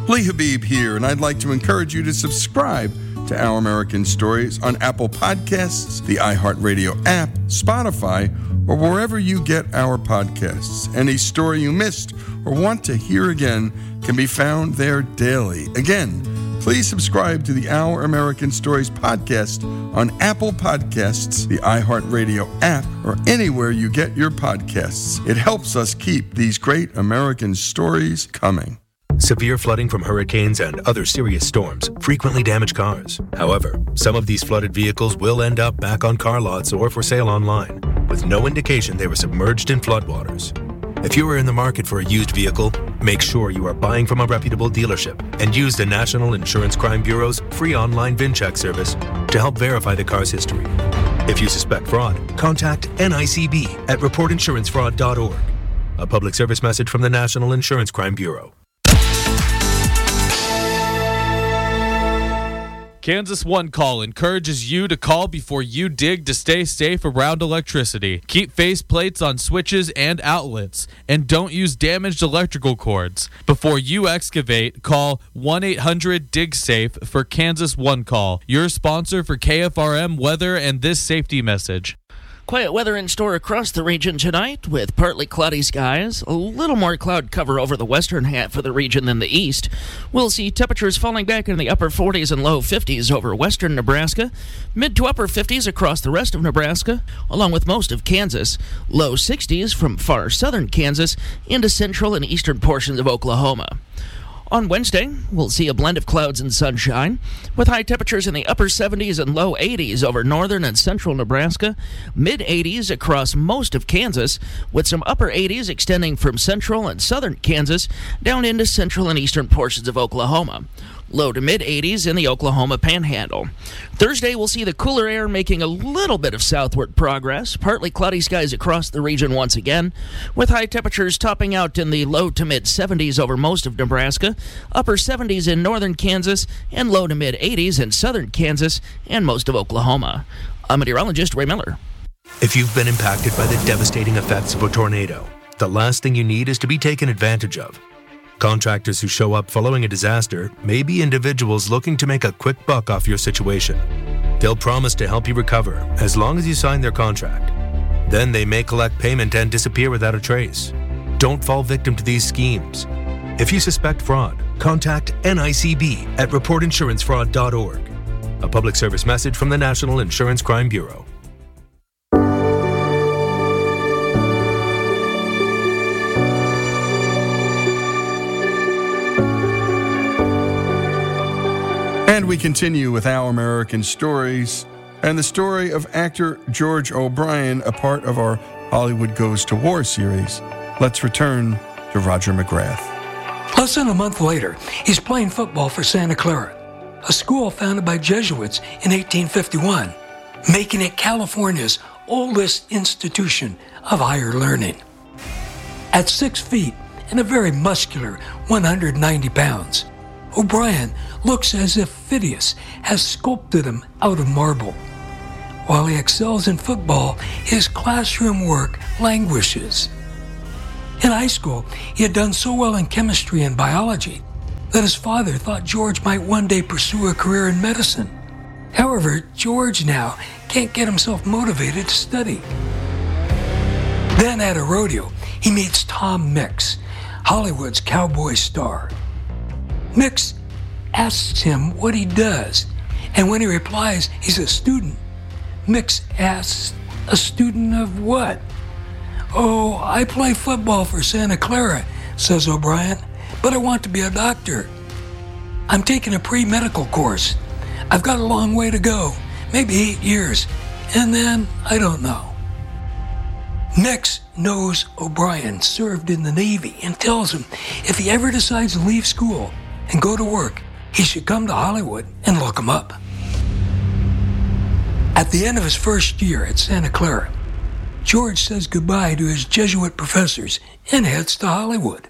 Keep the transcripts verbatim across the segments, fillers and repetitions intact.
Lee Habib here, and I'd like to encourage you to subscribe to Our American Stories on Apple Podcasts, the iHeartRadio app, Spotify, or wherever you get our podcasts. Any story you missed or want to hear again can be found there daily. Again, please subscribe to the Our American Stories podcast on Apple Podcasts, the iHeartRadio app, or anywhere you get your podcasts. It helps us keep these great American stories coming. Severe flooding from hurricanes and other serious storms frequently damage cars. However, some of these flooded vehicles will end up back on car lots or for sale online, with no indication they were submerged in floodwaters. If you are in the market for a used vehicle, make sure you are buying from a reputable dealership and use the National Insurance Crime Bureau's free online VIN check service to help verify the car's history. If you suspect fraud, contact N I C B at report insurance fraud dot org. A public service message from the National Insurance Crime Bureau. Kansas One Call encourages you to call before you dig to stay safe around electricity. Keep face plates on switches and outlets, and don't use damaged electrical cords. Before you excavate, call one eight hundred dig safe for Kansas One Call, your sponsor for K F R M weather and this safety message. Quiet weather in store across the region tonight with partly cloudy skies, a little more cloud cover over the western half of the region than the east. We'll see temperatures falling back in the upper forties and low fifties over western Nebraska, mid to upper fifties across the rest of Nebraska, along with most of Kansas, low sixties from far southern Kansas into central and eastern portions of Oklahoma. On Wednesday, we'll see a blend of clouds and sunshine, with high temperatures in the upper seventies and low eighties over northern and central Nebraska, mid-eighties across most of Kansas, with some upper eighties extending from central and southern Kansas down into central and eastern portions of Oklahoma. Low to mid-eighties in the Oklahoma Panhandle. Thursday, we'll see the cooler air making a little bit of southward progress, partly cloudy skies across the region once again, with high temperatures topping out in the low to mid-seventies over most of Nebraska, upper seventies in northern Kansas, and low to mid-eighties in southern Kansas and most of Oklahoma. I'm meteorologist Ray Miller. If you've been impacted by the devastating effects of a tornado, the last thing you need is to be taken advantage of. Contractors who show up following a disaster may be individuals looking to make a quick buck off your situation. They'll promise to help you recover as long as you sign their contract. Then they may collect payment and disappear without a trace. Don't fall victim to these schemes. If you suspect fraud, contact N I C B at report insurance fraud dot org. A public service message from the National Insurance Crime Bureau. And we continue with Our American Stories and the story of actor George O'Brien, a part of our Hollywood Goes to War series. Let's return to Roger McGrath. Less than a month later, he's playing football for Santa Clara, a school founded by Jesuits in eighteen fifty-one, making it California's oldest institution of higher learning. At six feet and a very muscular one hundred ninety pounds, O'Brien looks as if Phidias has sculpted him out of marble. While he excels in football, his classroom work languishes. In high school, he had done so well in chemistry and biology that his father thought George might one day pursue a career in medicine. However, George now can't get himself motivated to study. Then at a rodeo, he meets Tom Mix, Hollywood's cowboy star. Mix asks him what he does, and when he replies he's a student, Mix asks, "A student of what?" "Oh, I play football for Santa Clara," says O'Brien, "but I want to be a doctor. I'm taking a pre-medical course. I've got a long way to go, maybe eight years, and then I don't know." Mix knows O'Brien served in the Navy and tells him if he ever decides to leave school and go to work, he should come to Hollywood and look him up. At the end of his first year at Santa Clara, George says goodbye to his Jesuit professors and heads to Hollywood.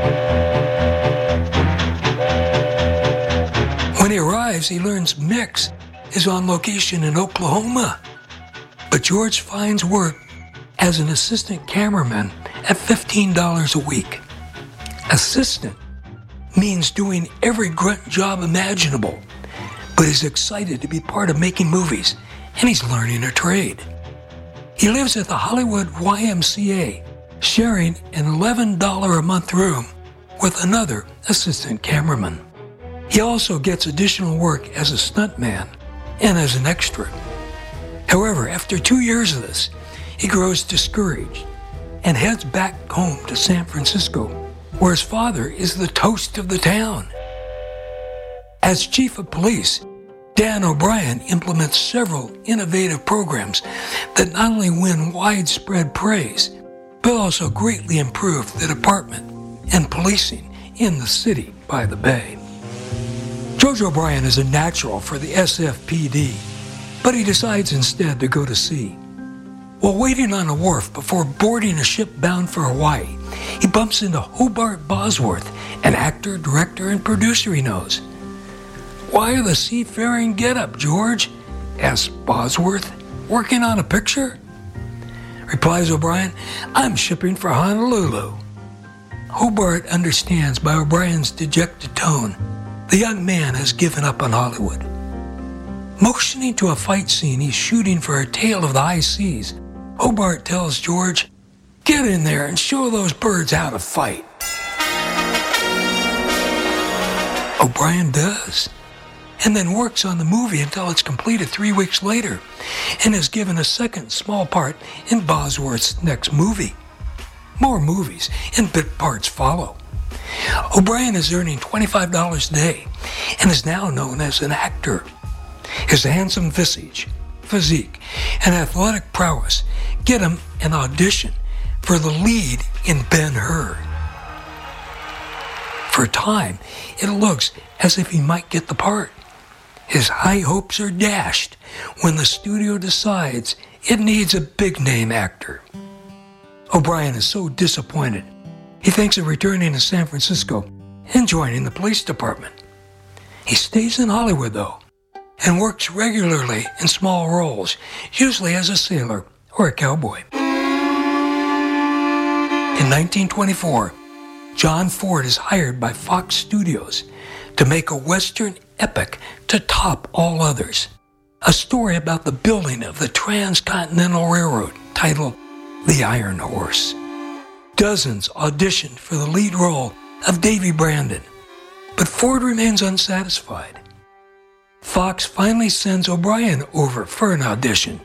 When he arrives, he learns Mix is on location in Oklahoma. But George finds work as an assistant cameraman at fifteen dollars a week. Assistant means doing every grunt job imaginable, but he's excited to be part of making movies, and he's learning a trade. He lives at the Hollywood Y M C A, sharing an eleven dollars a month room with another assistant cameraman. He also gets additional work as a stuntman and as an extra. However, after two years of this, he grows discouraged and heads back home to San Francisco, where his father is the toast of the town. As chief of police, Dan O'Brien implements several innovative programs that not only win widespread praise, but also greatly improve the department and policing in the city by the bay. George O'Brien is a natural for the S F P D, but he decides instead to go to sea. While waiting on a wharf before boarding a ship bound for Hawaii, he bumps into Hobart Bosworth, an actor, director, and producer he knows. "Why the seafaring get-up, George?" asks Bosworth. "Working on a picture?" Replies O'Brien, "I'm shipping for Honolulu." Hobart understands by O'Brien's dejected tone the young man has given up on Hollywood. Motioning to a fight scene he's shooting for A Tale of the High Seas, Hobart tells George, "Get in there and show those birds how to fight." O'Brien does, and then works on the movie until it's completed three weeks later, and is given a second small part in Bosworth's next movie. More movies and bit parts follow. O'Brien is earning twenty-five dollars a day and is now known as an actor. His handsome visage, physique, and athletic prowess get him an audition for the lead in Ben-Hur. For a time, it looks as if he might get the part. His high hopes are dashed when the studio decides it needs a big-name actor. O'Brien is so disappointed, he thinks of returning to San Francisco and joining the police department. He stays in Hollywood, though, and works regularly in small roles, usually as a sailor or a cowboy. In nineteen twenty-four, John Ford is hired by Fox Studios to make a Western epic to top all others, a story about the building of the Transcontinental Railroad titled The Iron Horse. Dozens auditioned for the lead role of Davy Brandon, but Ford remains unsatisfied. Fox finally sends O'Brien over for an audition.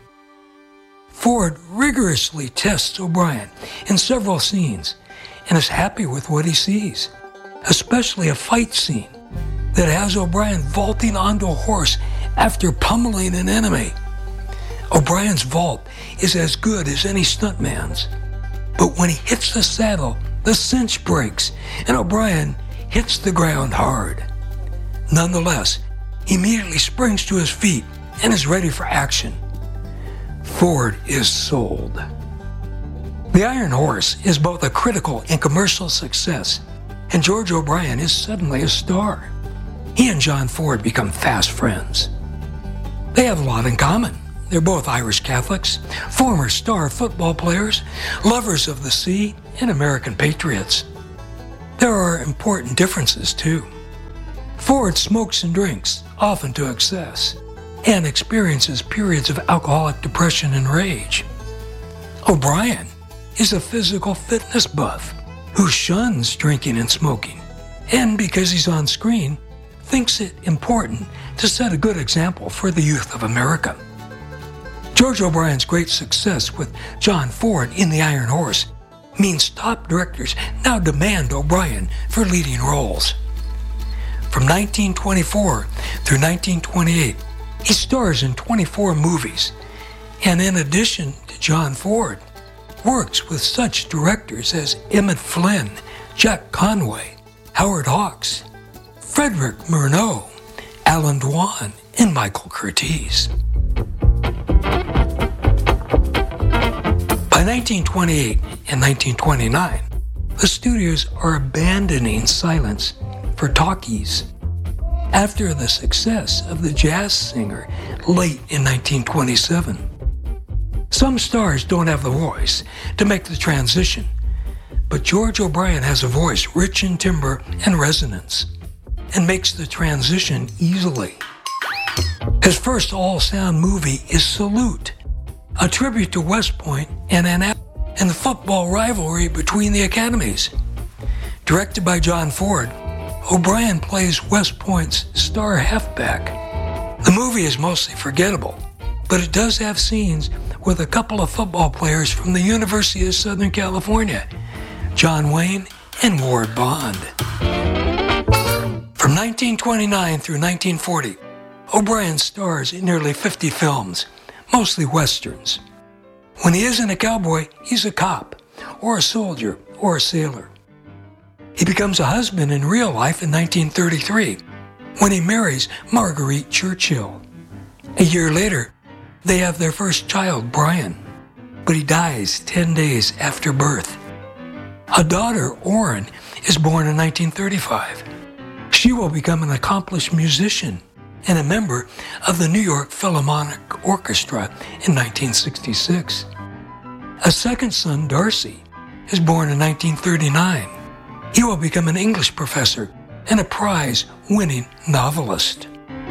Ford rigorously tests O'Brien in several scenes and is happy with what he sees, especially a fight scene that has O'Brien vaulting onto a horse after pummeling an enemy. O'Brien's vault is as good as any stuntman's, but when he hits the saddle, the cinch breaks and O'Brien hits the ground hard. Nonetheless, he immediately springs to his feet and is ready for action. Ford is sold. The Iron Horse is both a critical and commercial success, and George O'Brien is suddenly a star. He and John Ford become fast friends. They have a lot in common. They're both Irish Catholics, former star football players, lovers of the sea, and American patriots. There are important differences, too. Ford smokes and drinks, often to excess, and experiences periods of alcoholic depression and rage. O'Brien is a physical fitness buff who shuns drinking and smoking, and because he's on screen, thinks it important to set a good example for the youth of America. George O'Brien's great success with John Ford in The Iron Horse means top directors now demand O'Brien for leading roles. From nineteen twenty-four through nineteen twenty-eight, he stars in twenty-four movies, and in addition to John Ford, works with such directors as Emmett Flynn, Jack Conway, Howard Hawks, Frederick Murnau, Alan Dwan, and Michael Curtiz. By nineteen twenty-eight and nineteen twenty-nine, the studios are abandoning silence for talkies. After the success of The Jazz Singer late in nineteen twenty-seven, some stars don't have the voice to make the transition, But George O'Brien has a voice rich in timbre and resonance, and makes the transition easily. His first all-sound movie is Salute, a tribute to West Point and an and the football rivalry between the academies. Directed by John Ford, O'Brien plays West Point's star halfback. The movie is mostly forgettable, but it does have scenes with a couple of football players from the University of Southern California, John Wayne and Ward Bond. From nineteen twenty-nine through nineteen forty, O'Brien stars in nearly fifty films, mostly westerns. When he isn't a cowboy, he's a cop, or a soldier, or a sailor. He becomes a husband in real life in nineteen thirty-three, when he marries Marguerite Churchill. A year later, they have their first child, Brian, but he dies ten days after birth. A daughter, Orrin, is born in nineteen thirty-five. She will become an accomplished musician and a member of the New York Philharmonic Orchestra in nineteen sixty-six. A second son, Darcy, is born in nineteen thirty-nine. He will become an English professor and a prize-winning novelist.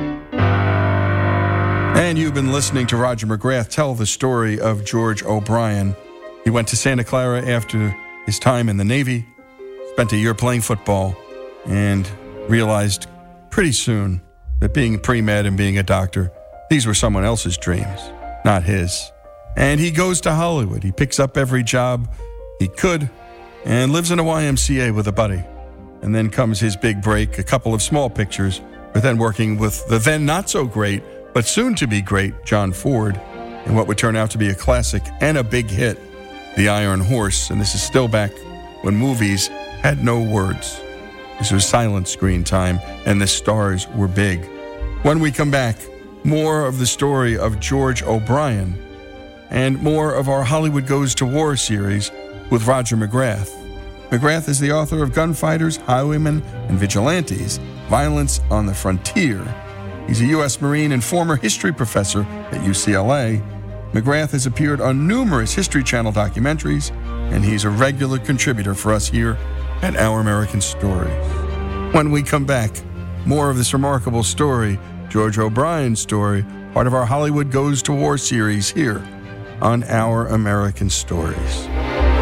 And you've been listening to Roger McGrath tell the story of George O'Brien. He went to Santa Clara after his time in the Navy, spent a year playing football, and realized pretty soon that being pre-med and being a doctor, these were someone else's dreams, not his. And he goes to Hollywood. He picks up every job he could and lives in a Y M C A with a buddy. And then comes his big break, a couple of small pictures, but then working with the then not-so-great, but soon-to-be great John Ford in what would turn out to be a classic and a big hit, The Iron Horse. And this is still back when movies had no words. This was silent screen time, and the stars were big. When we come back, more of the story of George O'Brien and more of our Hollywood Goes to War series with Roger McGrath. McGrath is the author of Gunfighters, Highwaymen, and Vigilantes, Violence on the Frontier. He's a U S Marine and former history professor at U C L A. McGrath has appeared on numerous History Channel documentaries, and he's a regular contributor for us here at Our American Stories. When we come back, more of this remarkable story, George O'Brien's story, part of our Hollywood Goes to War series here on Our American Stories.